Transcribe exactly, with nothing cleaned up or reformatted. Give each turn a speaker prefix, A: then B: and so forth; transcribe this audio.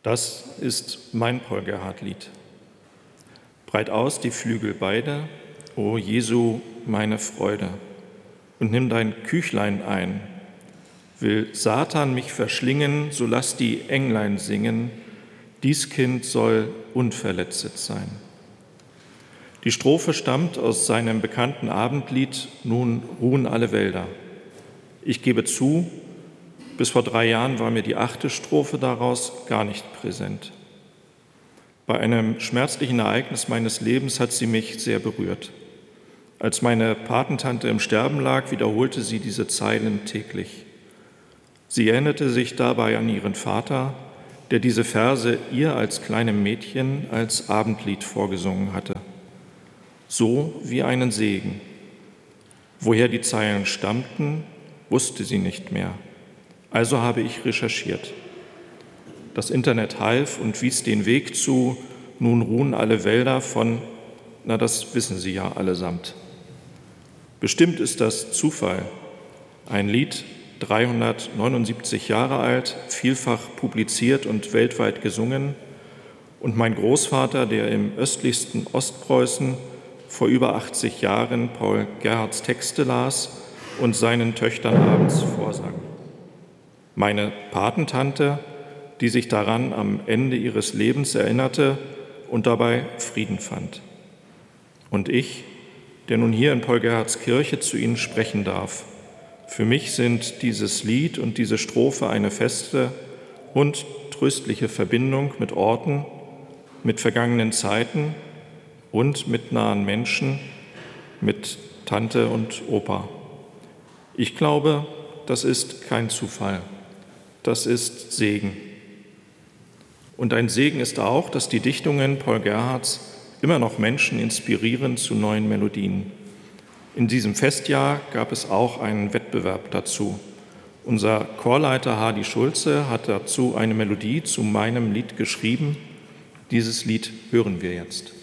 A: Das ist mein Paul-Gerhardt-Lied. Breit aus die Flügel beide, o Jesu, meine Freude, und nimm dein Küchlein ein. Will Satan mich verschlingen, so lass die Englein singen, dies Kind soll unverletzet sein. Die Strophe stammt aus seinem bekannten Abendlied Nun ruhen alle Wälder. Ich gebe zu, bis vor drei Jahren war mir die achte Strophe daraus gar nicht präsent. Bei einem schmerzlichen Ereignis meines Lebens hat sie mich sehr berührt. Als meine Patentante im Sterben lag, wiederholte sie diese Zeilen täglich. Sie erinnerte sich dabei an ihren Vater, der diese Verse ihr als kleinem Mädchen als Abendlied vorgesungen hatte. So wie einen Segen. Woher die Zeilen stammten, wusste sie nicht mehr. Also habe ich recherchiert. Das Internet half und wies den Weg zu Nun ruhen alle Wälder von, na das wissen Sie ja allesamt. Bestimmt ist das Zufall. Ein Lied, dreihundertneunundsiebzig Jahre alt, vielfach publiziert und weltweit gesungen. Und mein Großvater, der im östlichsten Ostpreußen vor über achtzig Jahren Paul Gerhardts Texte las und seinen Töchtern abends vorsang. Meine Patentante, die sich daran am Ende ihres Lebens erinnerte und dabei Frieden fand. Und ich, der nun hier in Paul Gerhardts Kirche zu Ihnen sprechen darf. Für mich sind dieses Lied und diese Strophe eine feste und tröstliche Verbindung mit Orten, mit vergangenen Zeiten und mit nahen Menschen, mit Tante und Opa. Ich glaube, das ist kein Zufall. Das ist Segen. Und ein Segen ist auch, dass die Dichtungen Paul Gerhardts immer noch Menschen inspirieren zu neuen Melodien. In diesem Festjahr gab es auch einen Wettbewerb dazu. Unser Chorleiter Hardy Schulze hat dazu eine Melodie zu meinem Lied geschrieben. Dieses Lied hören wir jetzt.